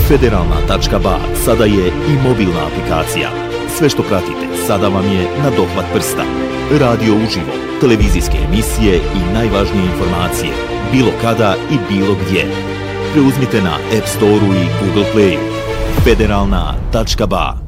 Federalna.ba sada je i mobilna aplikacija. Sve što pratite sada vam je na dohvat prsta. Radio uživo, televizijske emisije i najvažnije informacije, bilo kada i bilo gdje. Preuzmite na App Store-u i Google Play-u. Federalna.ba